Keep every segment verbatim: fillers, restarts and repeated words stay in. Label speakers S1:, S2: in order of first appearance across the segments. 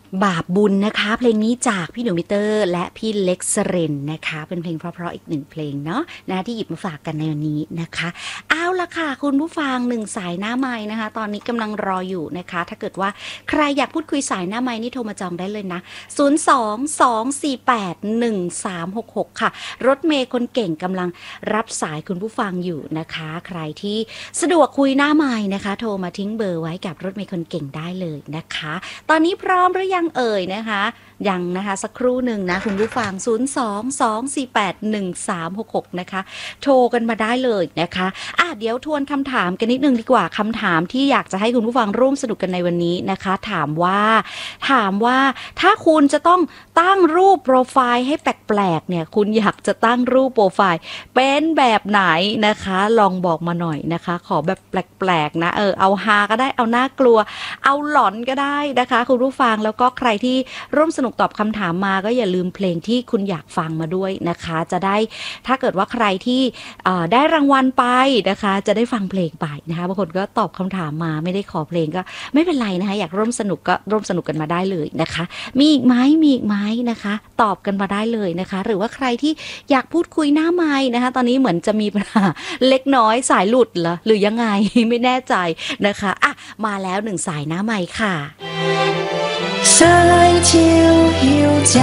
S1: บาปบุญนะคะเพลงนี้จากพี่หนูมิเตอร์และพี่เล็กซ์เรนนะคะเป็นเพลงเพราะๆอีกหนึ่งเพลงเนาะนะที่หยิบมาฝากกันในวันนี้นะคะเอาละค่ะคุณผู้ฟังหนึ่งสายหน้าไม้นะคะตอนนี้กำลังรออยู่นะคะถ้าเกิดว่าใครอยากพูดคุยสายหน้าไม้นี่โทรมาจองได้เลยนะศูนย์ สอง สอง สี่ แปด หนึ่ง สาม หก หกค่ะรถเมย์คนเก่งกำลังรับสายคุณผู้ฟังอยู่นะคะใครที่สะดวกคุยหน้าไม้นะคะโทรมาทิ้งเบอร์ไว้กับรถเมย์คนเก่งได้เลยนะคะตอนนี้พร้อมหรือยังเอ่ยนะคะยังนะคะสักครู่หนึ่งนะคุณผู้ฟังศูนย์ สอง สอง สี่ แปด หนึ่ง สาม หก หกนะคะโทรกันมาได้เลยนะคะอ่ะเดี๋ยวทวนคำถามกันนิดนึงดีกว่าคำถามที่อยากจะให้คุณผู้ฟังร่วมสนุกกันในวันนี้นะคะถามว่าถามว่าถ้าคุณจะต้องตั้งรูปโปรไฟล์ให้แปลกๆเนี่ยคุณอยากจะตั้งรูปโปรไฟล์เป็นแบบไหนนะคะลองบอกมาหน่อยนะคะขอแบบแปลกๆนะเออเอาฮาก็ได้เอาน่ากลัวเอาหลอนก็ได้นะคะคุณผู้ฟังแล้วก็ใครที่ร่วมสนุกตอบคำถามมาก็อย่าลืมเพลงที่คุณอยากฟังมาด้วยนะคะจะได้ถ้าเกิดว่าใครที่ได้รางวัลไปนะคะจะได้ฟังเพลงไปนะคะบางคนก็ตอบคำถามมาไม่ได้ขอเพลงก็ไม่เป็นไรนะคะอยากร่วมสนุกก็ร่วมสนุกกันมาได้เลยนะคะมีอีกไหมมีอีกไหมนะคะตอบกันมาได้เลยนะคะหรือว่าใครที่อยากพูดคุยหน้าไมค์นะคะตอนนี้เหมือนจะมีปัญหาเล็กน้อยสายหลุดเหรอหรือยังไงไม่แน่ใจนะคะอ่ะมาแล้วหนึ่งสายหน้าไมค์ค่ะ
S2: สายเที่ยวหิวใจ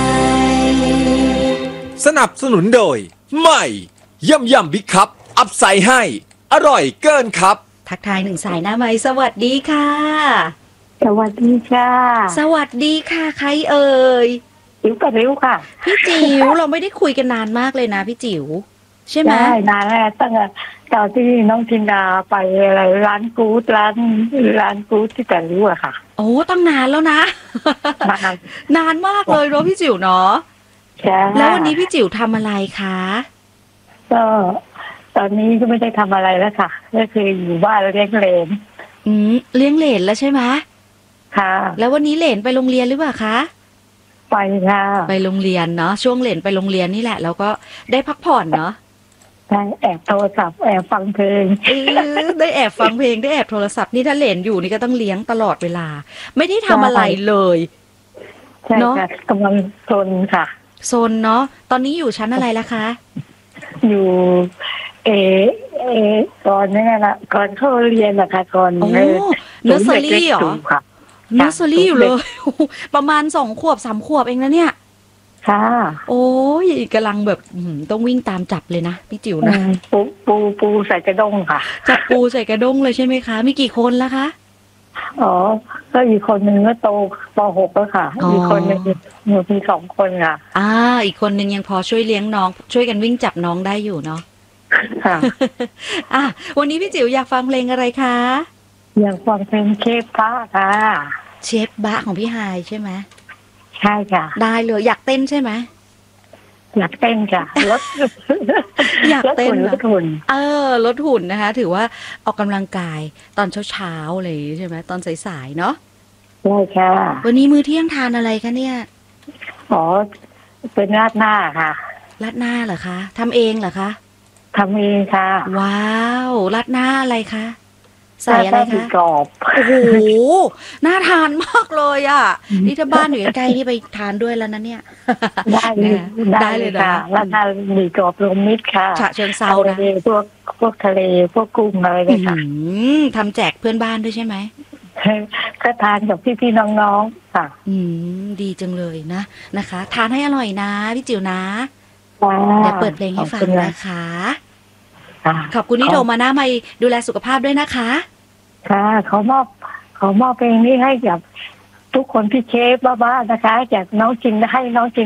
S3: สนับสนุนโดยใหม่ย่ำย่ำบิ๊กคัพอัพไซด์ให้อร่อยเกินครับ
S1: ทักทายหนึ่งสายหน้าไมค์สวัสดีค่ะ
S4: สวัสดีค่ะ
S1: สวัสดีค่ะใครเอ่ย
S4: จิ๋วกับริ้วค่ะ
S1: พี่จิ๋วเราไม่ได้คุยกันนานมากเลยนะพี่จิ๋วใช่ไหม
S4: ได้นานแล้วตั้งแต่ตอนที่น้องจินดาไปอะไรร้านกู๊ดร้านร้านกู๊ดที่แต่ริ้วอะค่ะ
S1: โอ้ตั้งนานแล้วนะนานนานมากเลยเนาะพี่จิ๋วเนาะ
S4: ใช่
S1: แล้ววันนี้พี่จิ๋วทำอะไรคะ
S4: ก็ตอนนี้ก็ไม่ได้ทำอะไรแล้วค่ะก็คืออยู่บ้านเลี้ยงเหลน
S1: อืมเลี้ยงเหลนแล้วใช่ไหม
S4: ค่ะ
S1: แล้ววันนี้เหลนไปโรงเรียนหรือเปล่าคะ
S4: ไปค่ะ
S1: ไปโรงเรียนเนาะช่วงเหลนไปโรงเรียนนี่แหละแล้วก็ได้พักผ่อนเนาะ
S4: ได้แอบโทรศัพท์แอบฟังเพลง
S1: ได้แอบฟังเพลงได้แอบโทรศัพท์นี่ถ้าเหลนอยู่นี่ก็ต้องเลี้ยงตลอดเวลาไม่ได้ทำอะไรเลย
S4: ใช่ค่ะกำลังโซนค่ะ
S1: โซนเนาะตอนนี้อยู่ชั้นอะไรล่ะคะ
S4: อยู่เอเอก่อนนี่แหละก่อนเข้าเรียนนะคะก่อน
S1: เนอร์เซอรี่เหรอเนอร์เซอรี่อยู่เลยประมาณสองขวบสามขวบเองนะเนี่ย
S4: ค่ะ
S1: โอ้ยกำลังแบบต้องวิ่งตามจับเลยนะพี่จิ๋วนะ
S4: ปูปูปูใส่กระด้งค่ะ
S1: จับปูใส่กระด้งเลยใช่ไหมคะมีกี่คนละคะ
S4: อ๋อก็อีกคนนึงก็โตป.หกแล้วค่ะอีกคนนึงหนูมีสองคนค่ะ
S1: อ่าอีกคนนึงยังพอช่วยเลี้ยงน้องช่วยกันวิ่งจับน้องได้อยู่เนาะ
S4: ค่ะ
S1: อ่ะวันนี้พี่จิ๋วอยากฟังเพลงอะไรคะ
S4: อยากฟังเพลงเชฟบ้าค่ะ
S1: เชฟบ้าของพี่ไฮใช่ไหม
S4: ใช่ค่ะ
S1: ได้เลยอยากเต้นใช่ไหม
S4: อยากเต้นค่ะลด
S1: อยากเต้น
S4: ลดหุ่น
S1: เออลดหุ่นนะคะถือว่าออกกำลังกายตอนเช้าๆอะไรใช่ไหมตอนสายๆเนาะ
S4: ใช่ค่ะ
S1: วันนี้มื้อเที่ยงทานอะไรคะเนี่ย
S4: อ๋อเป็นราดหน้าค่ะ
S1: ราดหน้าเหรอคะทำเองเหรอคะ
S4: ทำเองค่ะ
S1: ว้าวราดหน้าอะไรคะใส่อะไรคะ
S4: กรอบ
S1: โอ้โหน่าทานมากเลยอ่ะนี่ถ้าบ้านอยู่ใกล้ๆนี่ไปทานด้วยแล้วนะเนี่ย
S4: ได้ได้เลยค่ะราดหน้ามีกรอบรวมมิตรค่ะ
S1: ฉะเชิงเซานะ
S4: พวกพวกทะเลพวกกุ้งอะไรเลยค่ะ
S1: ทำแจกเพื่อนบ้านด้วยใช่ไหม
S4: ก็ทานกับพี่ๆน้องๆค่ะ
S1: อืมดีจังเลยนะนะคะทานให้อร่อยนะพี่จิ๋วนะเดี๋ยวเปิดเพลงให้ฟังนะคะขอบคุณที่โทรมาหน้าไมค์ดูแลสุขภาพด้วยนะคะ
S4: ค่ะขอมอบขอมอบเพลงนี้ให้กับทุกคนที่เชฟบ้าๆนะคะจากน้องจินให้น้องจิน